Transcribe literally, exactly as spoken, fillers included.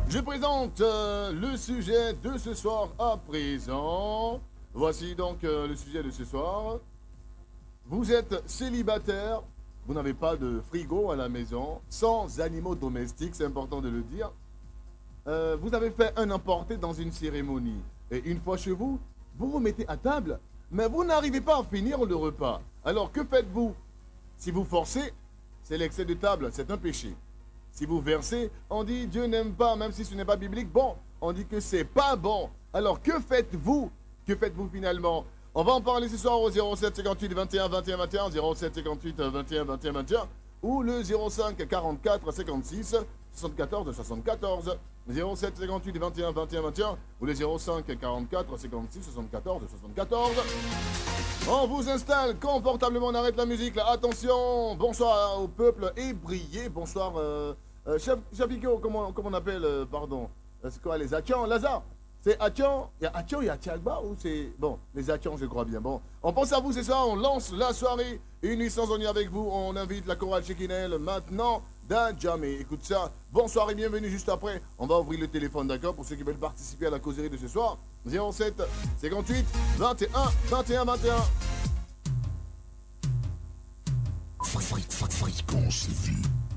Je présente euh, le sujet de ce soir à présent. Voici donc euh, le sujet de ce soir. Vous êtes célibataire, vous n'avez pas de frigo à la maison, sans animaux domestiques, c'est important de le dire. Euh, vous avez fait un emporté dans une cérémonie. Et une fois chez vous, vous vous mettez à table, mais vous n'arrivez pas à finir le repas. Alors que faites-vous? Si vous forcez, c'est l'excès de table, c'est un péché. Si vous versez, on dit Dieu n'aime pas, même si ce n'est pas biblique. Bon, on dit que c'est pas bon. Alors que faites-vous? Que faites-vous finalement? On va en parler ce soir au zéro sept cinquante-huit vingt et un vingt et un vingt et un, zéro sept cinquante-huit vingt et un vingt et un vingt et un, ou le zéro cinq quarante-quatre cinquante-six soixante-quatorze soixante-quatorze, zéro sept cinquante-huit vingt et un vingt et un vingt et un, ou le zéro cinq quarante-quatre cinquante-six soixante-quatorze soixante-quatorze. On vous installe confortablement, on arrête la musique là. Attention, bonsoir au peuple ébrié, bonsoir euh, euh, Chapico, comment, comment on appelle, euh, pardon, euh, c'est quoi les Atians, Lazare? C'est Atian, il y a Atian, il y a Tiagba ou c'est... Bon, les Atians je crois bien. Bon, on pense à vous c'est ça, on lance la soirée, une nuit sans ennui avec vous, on invite la chorale Shekinel maintenant d'un jamais. Écoute ça, bonsoir et bienvenue juste après. On va ouvrir le téléphone, d'accord, pour ceux qui veulent participer à la causerie de ce soir. zéro sept cinquante-huit vingt et un vingt et un vingt et un. Fréquence vie.